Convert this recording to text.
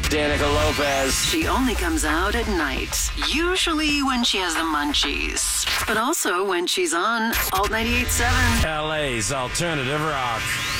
Danica Lopez. She only comes out at night, usually when she has the munchies, but also when she's on Alt 98.7. LA's alternative rock.